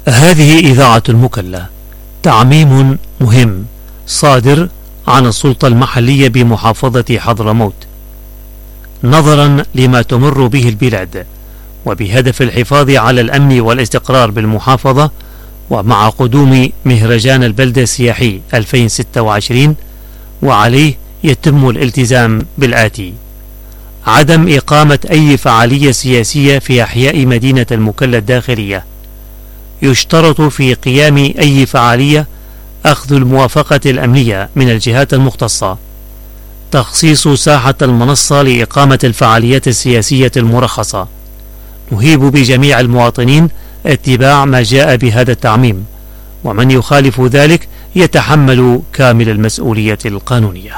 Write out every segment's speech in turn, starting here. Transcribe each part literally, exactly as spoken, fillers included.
هذه إذاعة المكلا، تعميم مهم صادر عن السلطة المحلية بمحافظة حضرموت نظرا لما تمر به البلاد، وبهدف الحفاظ على الأمن والاستقرار بالمحافظة، ومع قدوم مهرجان البلدة السياحي ألفين وستة وعشرين، وعليه يتم الالتزام بالآتي: عدم إقامة أي فعالية سياسية في أحياء مدينة المكلا الداخلية. يشترط في قيام أي فعالية أخذ الموافقة الأمنية من الجهات المختصة. تخصيص ساحة المنصة لإقامة الفعاليات السياسية المرخصة. نهيب بجميع المواطنين اتباع ما جاء بهذا التعميم، ومن يخالف ذلك يتحمل كامل المسؤولية القانونية.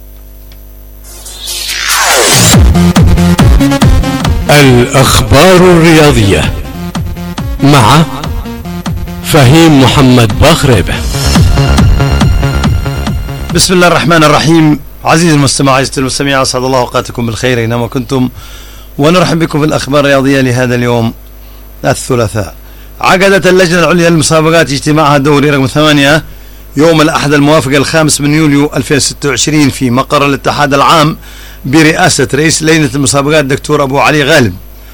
الأخبار الرياضية مع فهيم محمد باخريبه. بسم الله الرحمن الرحيم. عزيزي المستمع، عزيزتي المستمعين، أسعد الله أوقاتكم بالخير أينما كنتم، ونرحب بكم في الأخبار الرياضية لهذا اليوم الثلاثاء. عقدت اللجنة العليا للمسابقات اجتماعها الدوري رقم ثمانية يوم الأحد الموافق الخامس من يوليو ألفين وستة وعشرين في مقر الاتحاد العام برئاسة رئيس لجنة المسابقات الدكتور أبو علي غالب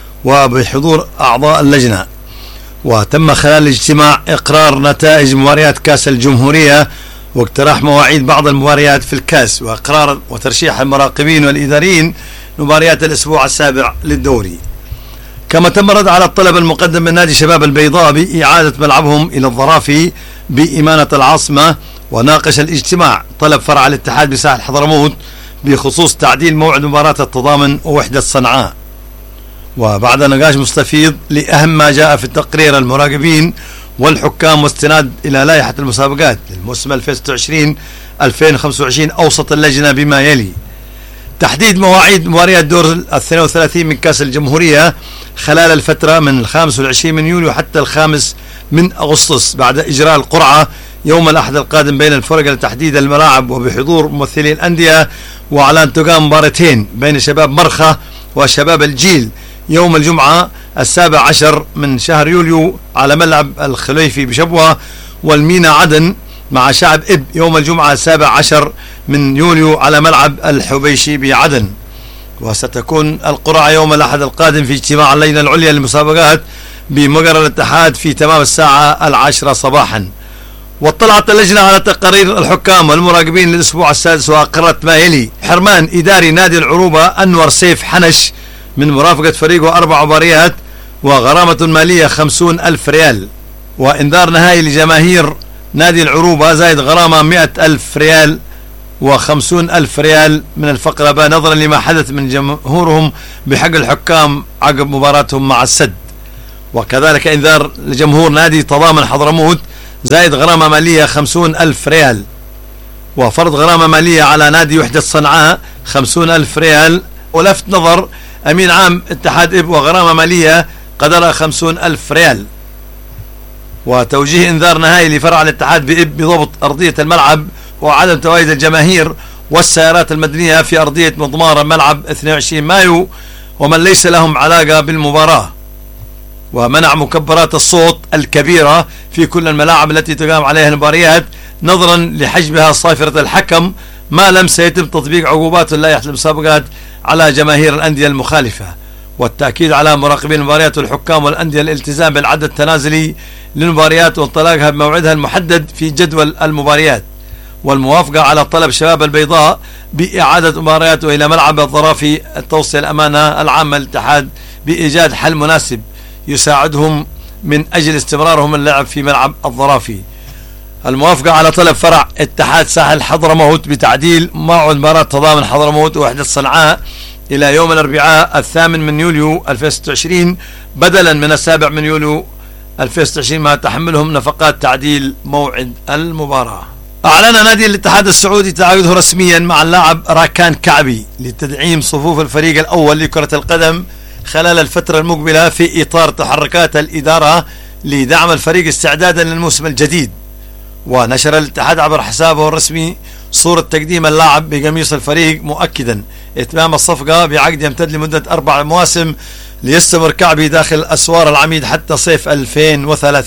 وبحضور أعضاء اللجنة. وتم خلال الاجتماع إقرار نتائج مباريات كأس الجمهورية واقتراح مواعيد بعض المباريات في الكأس، وإقرار وترشيح المراقبين والإداريين لمباريات الأسبوع السابع للدوري. كما تم الرد على الطلب المقدم من نادي شباب البيضاء بإعادة ملعبهم إلى الظرافي بإمانة العاصمة. وناقش الاجتماع طلب فرع الاتحاد بساحل حضرموت بخصوص تعديل موعد مباراة التضامن ووحدة صنعاء. وبعد نقاش مستفيض لأهم ما جاء في التقرير المراقبين والحكام واستناد إلى لائحة المسابقات للموسم ألفين وستة وعشرين ألفين وخمسة وعشرين، أوسط اللجنة بما يلي: تحديد مواعيد مباريات دور الاثنين وثلاثين من كأس الجمهورية خلال الفترة من الخامس والعشرين من يوليو حتى الخامس من أغسطس بعد إجراء القرعة يوم الأحد القادم بين الفرق لتحديد الملاعب وبحضور ممثلي الأندية، وعلى أن تقام مباراتين بين شباب مرخة وشباب الجيل يوم الجمعة السابع عشر من شهر يوليو على ملعب الخليفي بشبوة، والمينا عدن مع شعب إب يوم الجمعة السابع عشر من يوليو على ملعب الحبيشي بعدن. وستكون القرعة يوم الأحد القادم في اجتماع اللجنة العليا للمسابقات بمقر الاتحاد في تمام الساعة العاشرة صباحا. واطلعت اللجنة على تقارير الحكام والمراقبين للأسبوع السادس، وأقرت ما يلي: حرمان إداري نادي العروبة أنور سيف حنش من مرافقة فريقه أربع مباريات وغرامة مالية خمسون ألف ريال، وإنذار نهائي لجماهير نادي العروبة زائد غرامة مئة ألف ريال وخمسون ألف ريال من الفقرة ب نظرا لما حدث من جمهورهم بحق الحكام عقب مباراتهم مع السد. وكذلك إنذار لجمهور نادي تضامن حضرموت زائد غرامة مالية خمسون ألف ريال، وفرض غرامة مالية على نادي وحدة صنعاء خمسون ألف ريال، ولفت نظر أمين عام اتحاد إب وغرامة مالية قدرها خمسون ألف ريال. وتوجيه إنذار نهائي لفرع الاتحاد بإب بضبط أرضية الملعب وعدم تواجد الجماهير والسيارات المدنية في أرضية مضمارة ملعب اثنين وعشرين مايو ومن ليس لهم علاقة بالمباراة. ومنع مكبرات الصوت الكبيرة في كل الملاعب التي تقام عليها المباريات نظرا لحجبها صافرة الحكم، ما لم سيتم تطبيق عقوبات اللائحة المسابقات على جماهير الأندية المخالفة. والتأكيد على مراقبين المباريات والحكام والأندية الالتزام بالعدد التنازلي للمباريات وانطلاقها بموعدها المحدد في جدول المباريات، والموافقة على طلب شباب البيضاء بإعادة مبارياته إلى ملعب الظرافي. التوصية الأمانة العامة للاتحاد بإيجاد حل مناسب يساعدهم من أجل استمرارهم اللعب في ملعب الظرافي. الموافقة على طلب فرع اتحاد ساحل حضرموت بتعديل موعد مباراة تضامن حضرموت ووحدة صنعاء إلى يوم الأربعاء الثامن من يوليو ألفين وستة وعشرين بدلا من السابع من يوليو ألفين وستة وعشرين، مع تحملهم نفقات تعديل موعد المباراة. أعلن نادي الاتحاد السعودي تعاقده رسميا مع اللاعب راكان كعبي لتدعيم صفوف الفريق الأول لكرة القدم خلال الفترة المقبلة في إطار تحركات الإدارة لدعم الفريق استعدادا للموسم الجديد. ونشر الاتحاد عبر حسابه الرسمي صورة تقديم اللاعب بقميص الفريق، مؤكدا اتمام الصفقة بعقد يمتد لمدة أربع مواسم ليستمر كعبي داخل أسوار العميد حتى صيف ألفين وثلاثين.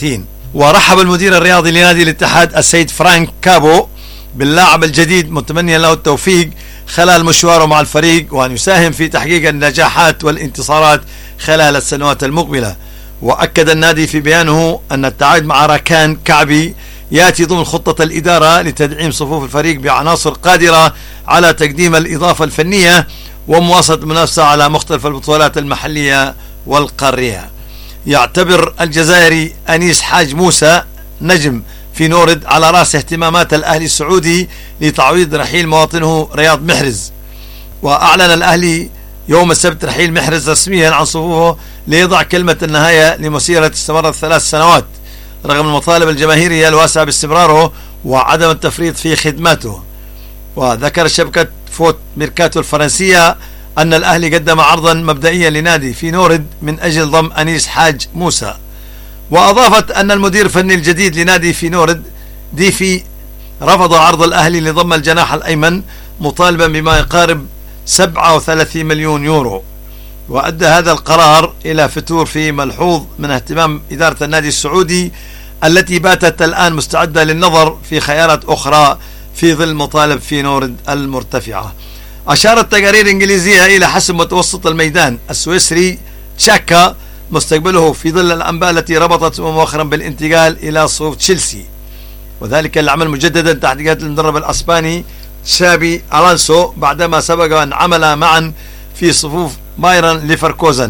ورحب المدير الرياضي لنادي الاتحاد السيد فرانك كابو باللاعب الجديد متمنيا له التوفيق خلال مشواره مع الفريق، وأن يساهم في تحقيق النجاحات والانتصارات خلال السنوات المقبلة. وأكد النادي في بيانه أن التعاقد مع راكان كعبي يأتي ضمن خطة الإدارة لتدعيم صفوف الفريق بعناصر قادرة على تقديم الإضافة الفنية ومواصلة المنافسة على مختلف البطولات المحلية والقارية. يعتبر الجزائري أنيس حاج موسى نجم في نورد على رأس اهتمامات الأهلي السعودي لتعويض رحيل مواطنه رياض محرز. وأعلن الأهلي يوم السبت رحيل محرز رسميا عن صفوفه ليضع كلمة النهاية لمسيرة استمرت ثلاث سنوات رغم المطالب الجماهيرية الواسعة باستمراره وعدم التفريط في خدماته. وذكر شبكة فوت ميركاتو الفرنسية أن الأهلي قدم عرضا مبدئيا لنادي في نورد من أجل ضم أنيس حاج موسى. وأضافت أن المدير الفني الجديد لنادي في نورد ديفي رفض عرض الأهلي لضم الجناح الأيمن مطالبا بما يقارب سبعة وثلاثين مليون يورو. وأدى هذا القرار إلى فتور في ملحوظ من اهتمام إدارة النادي السعودي التي باتت الآن مستعدة للنظر في خيارات أخرى في ظل مطالب في نورد المرتفعة. أشارت تقارير إنجليزية إلى حسم متوسط الميدان السويسري تشاكا مستقبله في ظل الأنباء التي ربطت مؤخرا بالانتقال إلى صفوف تشيلسي، وذلك العمل مجددا تحت قيادة المدرب الأسباني تشابي ألونسو بعدما سبق أن عمل معا في صفوف بايرن ليفركوزن.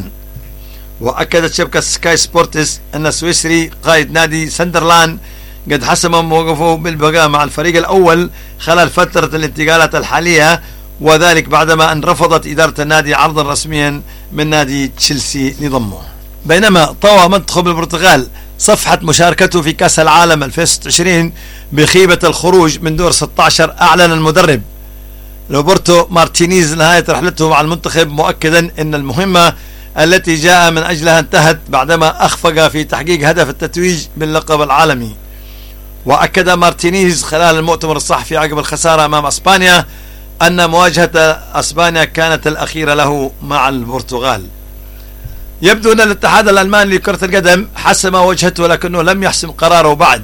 وأكدت شبكة سكاي سبورتس أن السويسري قائد نادي سندرلاند قد حسم موقفه بالبقاء مع الفريق الأول خلال فترة الانتقالات الحالية، وذلك بعدما أن رفضت إدارة النادي عرضا رسميا من نادي تشيلسي لضمه. بينما طوى منتخب البرتغال صفحة مشاركته في كأس العالم ألفين وستة وعشرين بخيبة الخروج من دور ستة عشر، أعلن المدرب روبرتو مارتينيز نهاية رحلته مع المنتخب مؤكدا أن المهمة التي جاء من أجلها انتهت بعدما أخفق في تحقيق هدف التتويج باللقب العالمي. وأكد مارتينيز خلال المؤتمر الصحفي عقب الخسارة أمام أسبانيا أن مواجهة أسبانيا كانت الأخيرة له مع البرتغال. يبدو أن الاتحاد الألماني لكرة القدم حسم وجهته لكنه لم يحسم قراره بعد،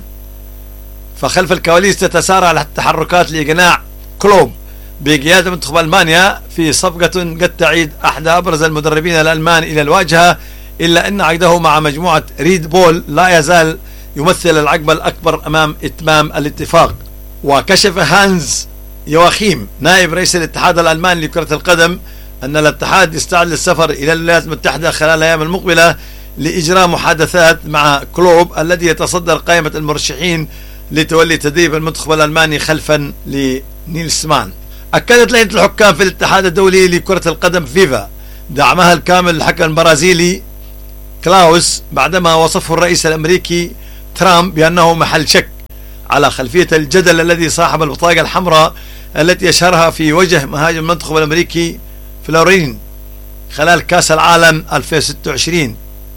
فخلف الكواليس تتسارع التحركات لإقناع كلوب بقيادة منتخب ألمانيا في صفقة قد تعيد أحد أبرز المدربين الألمان إلى الواجهة، إلا أن عقده مع مجموعة ريد بول لا يزال يمثل العقبة الأكبر أمام إتمام الاتفاق. وكشف هانز يواخيم نائب رئيس الاتحاد الألماني لكرة القدم أن الاتحاد يستعد للسفر إلى الولايات المتحدة خلال الأيام المقبلة لإجراء محادثات مع كلوب الذي يتصدر قائمة المرشحين لتولي تدريب المنتخب الألماني خلفا لنيلسمان. أكدت لجنة الحكام في الاتحاد الدولي لكرة القدم فيفا دعمها الكامل للحكم البرازيلي كلاوس بعدما وصفه الرئيس الأمريكي ترامب بأنه محل شك على خلفية الجدل الذي صاحب البطاقة الحمراء التي يشهرها في وجه مهاجم المنتخب الأمريكي فلورين خلال كأس العالم ألفين وستة وعشرين.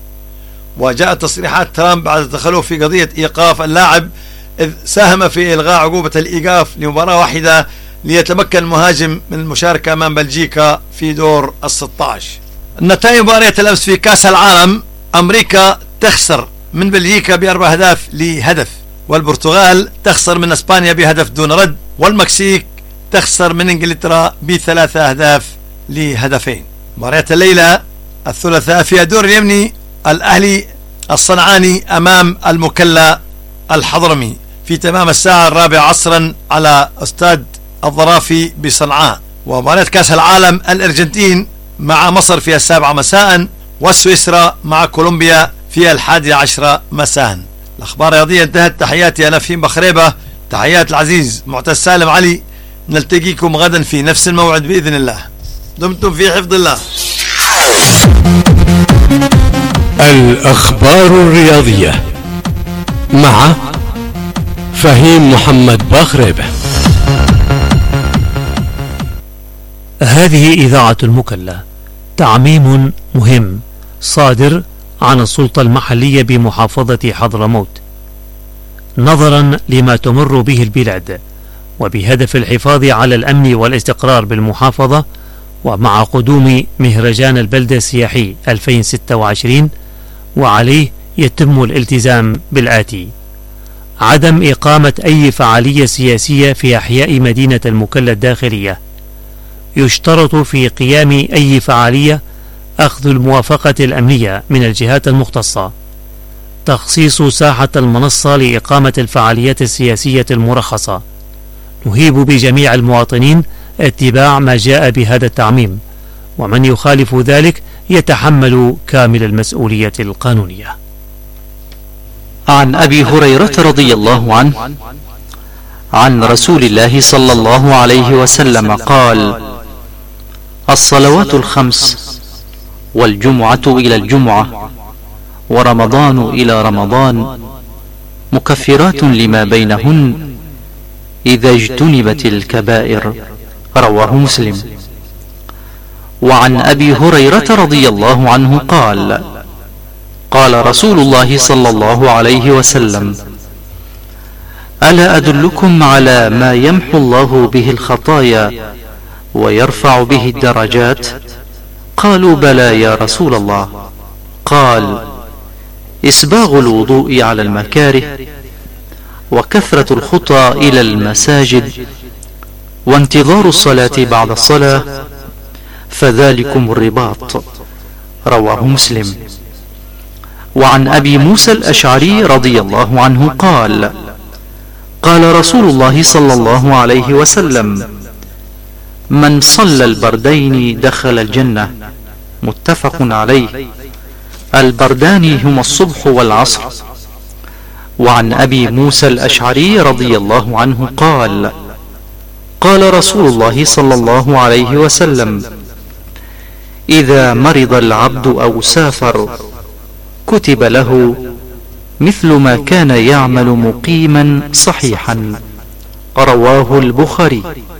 وجاءت تصريحات ترامب بعد التخلف في قضية إيقاف اللاعب إذ ساهم في إلغاء عقوبة الإيقاف لمباراة واحدة ليتمكن المهاجم من المشاركة أمام بلجيكا في دور الستة عشر. النتائج مباريات الأمس في كأس العالم: أمريكا تخسر من بلجيكا بأربع أهداف لهدف، والبرتغال تخسر من أسبانيا بهدف دون رد، والمكسيك تخسر من إنجلترا بثلاثة أهداف لهدفين. مباريات الليلة الثلاثاء في الدور اليمني: الأهلي الصنعاني أمام المكلا الحضرمي في تمام الساعة الرابعة عصرا على استاد الظرافي بصنعاء. ومباريات كأس العالم: الأرجنتين مع مصر في السابعة مساء، وسويسرا مع كولومبيا في الحادي عشرة مساء. الأخبار الرياضية انتهت. تحياتي أنا فهيم بخريبة، تحيات العزيز معتز سالم علي. نلتقيكم غدا في نفس الموعد بإذن الله. دمتم في حفظ الله. الأخبار الرياضية مع فهيم محمد بخريبة. هذه إذاعة المكلا، تعميم مهم صادر عن السلطة المحلية بمحافظة حضرموت نظرا لما تمر به البلاد، وبهدف الحفاظ على الأمن والاستقرار بالمحافظة، ومع قدوم مهرجان البلدة السياحي ألفين وستة وعشرين، وعليه يتم الالتزام بالآتي: عدم إقامة أي فعالية سياسية في أحياء مدينة المكلا الداخلية. يشترط في قيام أي فعالية أخذ الموافقة الأمنية من الجهات المختصة. تخصيص ساحة المنصة لإقامة الفعاليات السياسية المرخصة. نهيب بجميع المواطنين اتباع ما جاء بهذا التعميم، ومن يخالف ذلك يتحمل كامل المسؤولية القانونية. عن أبي هريرة رضي الله عنه عن رسول الله صلى الله عليه وسلم قال: الصلوات الخمس والجمعة إلى الجمعة ورمضان إلى رمضان مكفرات لما بينهن إذا اجتنبت الكبائر. رواه مسلم. وعن أبي هريرة رضي الله عنه قال: قال رسول الله صلى الله عليه وسلم: ألا أدلكم على ما يمحو الله به الخطايا ويرفع به الدرجات؟ قالوا: بلى يا رسول الله. قال: إسباغ الوضوء على المكاره، وكثرة الخطى إلى المساجد، وانتظار الصلاة بعد الصلاة، فذلكم الرباط. رواه مسلم. وعن أبي موسى الأشعري رضي الله عنه قال: قال رسول الله صلى الله عليه وسلم: من صلى البردين دخل الجنة. متفق عليه. البردان هما الصبح والعصر. وعن أبي موسى الأشعري رضي الله عنه قال: قال رسول الله صلى الله عليه وسلم: إذا مرض العبد أو سافر كتب له مثل ما كان يعمل مقيما صحيحا. رواه البخاري.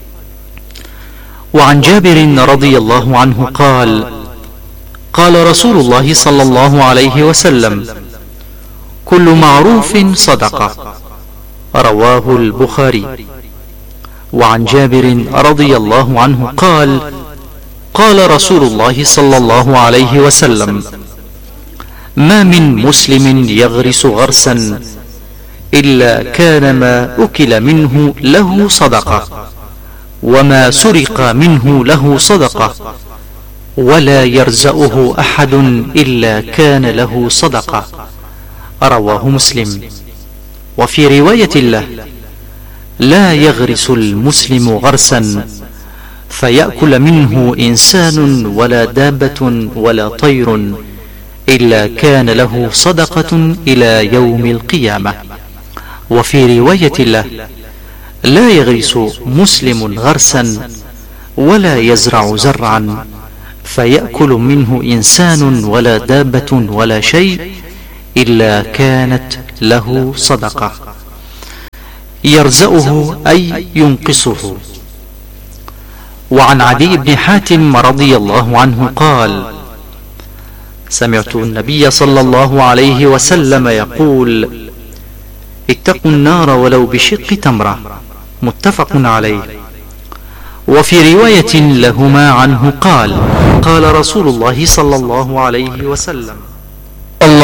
وعن جابر رضي الله عنه قال: قال رسول الله صلى الله عليه وسلم: كل معروف صدقة. رواه البخاري. وعن جابر رضي الله عنه قال: قال رسول الله صلى الله عليه وسلم: ما من مسلم يغرس غرسا إلا كان ما أكل منه له صدقة، وما سرق منه له صدقة، ولا يرزقه أحد إلا كان له صدقة. رواه مسلم. وفي رواية له: لا يغرس المسلم غرسا فيأكل منه إنسان ولا دابة ولا طير إلا كان له صدقة إلى يوم القيامة. وفي رواية له: لا يغرس مسلم غرسا ولا يزرع زرعا فيأكل منه إنسان ولا دابة ولا شيء إلا كانت له صدقة. يرزقه أي ينقصه. وعن عدي بن حاتم رضي الله عنه قال: سمعت النبي صلى الله عليه وسلم يقول: اتقوا النار ولو بشق تمرة. متفق عليه. وفي رواية لهما عنه قال: قال رسول الله صلى الله عليه وسلم: